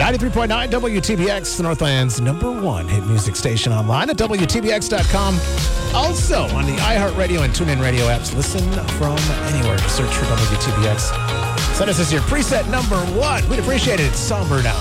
93.9 WTBX, the Northland's #1 hit music station, online at WTBX.com. Also on the iHeartRadio and TuneIn Radio apps. Listen from anywhere. Search for WTBX. Send us as your preset #1. We'd appreciate it. It's Somber now.